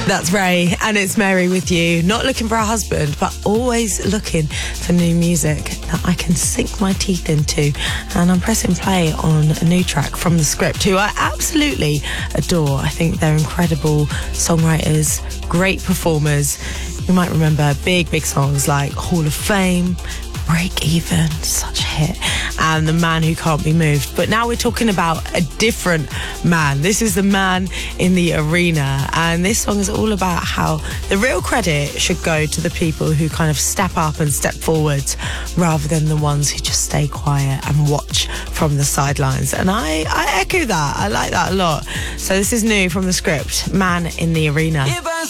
That's Ray, and it's Mary with you. Not looking for a husband, but always looking for new music that I can sink my teeth into. And I'm pressing play on a new track from The Script, who I absolutely adore. I think they're incredible songwriters, great performers. You might remember big songs like Hall of Fame, Break Even, such a hit, and The Man Who Can't Be Moved. But now we're talking about a different man. This is The Man in the Arena, and this song is all about how the real credit should go to the people who kind of step up and step forwards rather than the ones who just stay quiet and watch from the sidelines. And I echo that. I like that a lot. So this is new from The Script, Man in the Arena.